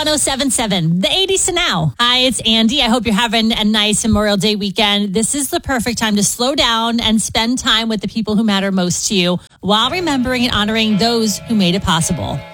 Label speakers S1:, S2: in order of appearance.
S1: 1077, the 80s to now. Hi, it's Andy. I hope you're having a nice Memorial Day weekend. This is the perfect time to slow down and spend time with the people who matter most to you while remembering and honoring those who made it possible.